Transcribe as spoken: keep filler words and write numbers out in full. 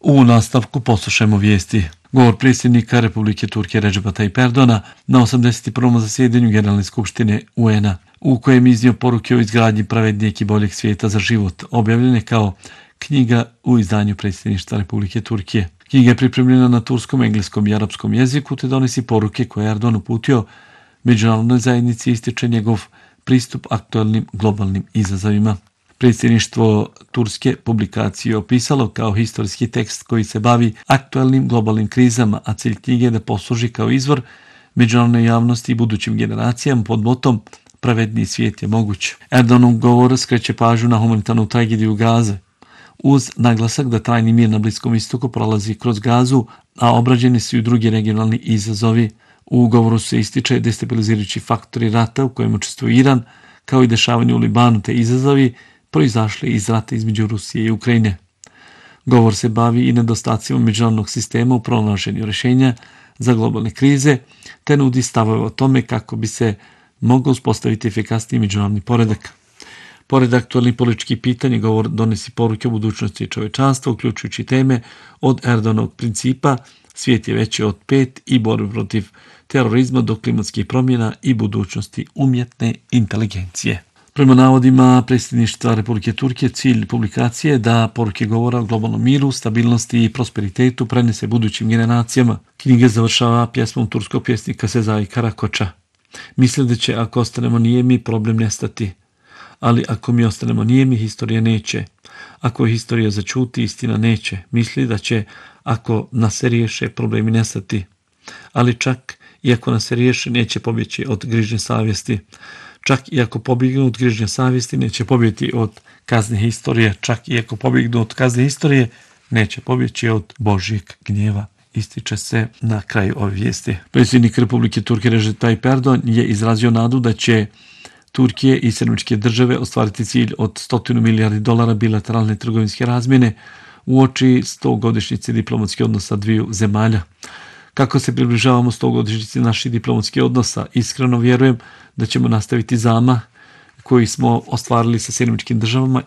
U nastavku poslušajmo vijesti. Govor predsjednika Republike Turske Redžepa Tayyip Erdogana na osamdeset prvom zasjedanju Generalne skupštine U N-a, u kojem iznio poruke o izgradnji pravednijeg i boljeg svijeta za život, objavljene kao knjiga u izdanju predsjedništva Republike Turske. Knjiga je pripremljena na turskom, engleskom i arapskom jeziku te donosi poruke koje Erdogan uputio međunarodnoj zajednici i ističe njegov pristup aktualnim globalnim izazovima. Predsjedništvo Turske publikaciju je opisalo kao historijski tekst koji se bavi aktualnim globalnim krizama, a cilj knjige je da posluži kao izvor međunarodne javnosti i budućim generacijama pod motom pravedniji svijet je moguć. Erdoganov govor skreće pažnju na humanitarnu tragediju Gaze, uz naglasak da trajni mir na Bliskom istoku prolazi kroz Gazu, a obrađeni su i drugi regionalni izazovi. U govoru se ističe destabilizirajući faktori rata u kojem učestvuje Iran, kao i dešavanje u Libanu te izazovi proizašli iz rata između Rusije i Ukrajine. Govor se bavi i nedostacima međunarodnog sistema u pronalaženju rješenja za globalne krize, te nudi stavove o tome kako bi se mogao uspostaviti efikasniji međunarodni poredak. Pored aktualnih političkih pitanja, govor donesi poruke o budućnosti čovečanstva, uključujući teme od Erdoganovog principa svijet je veći od pet i borbe protiv terorizma do klimatskih promjena i budućnosti umjetne inteligencije. Prema navodima predsjedništva Republike Turske, cilj publikacije je da poruke govora o globalnom miru, stabilnosti i prosperitetu prenese budućim generacijama. Knjiga završava pjesmom turskog pjesnika Sezai Karakoča. Misle da će ako ostanemo nijemi, problem nestati. Ali ako mi ostanemo nijemi, historija neće. Ako historija začuti, istina neće. Misli da će, ako nas se riješe, problemi nestati. Ali čak i ako nas se riješe, neće pobjeći od grižnje savjesti. Čak i ako pobjegnu od grižnje savjesti, neće pobjeti od kazne historije. Čak i ako pobjegnu od kazne historije, neće pobjeći od Božjeg gnjeva. Ističe se na kraju ove vijesti. Predsjednik Republike Turske Recep Tayyip Erdogan je izrazio nadu da će Turkije i Sjedinjene Države ostvariti cilj od stotinu milijardi dolara bilateralne trgovinske razmjene uoči stogodišnjice diplomatskih odnosa dviju zemalja. Kako se približavamo stogodišnjici naših diplomatskih odnosa, iskreno vjerujem da ćemo nastaviti zamah koji smo ostvarili sa Sjedinjenim Državama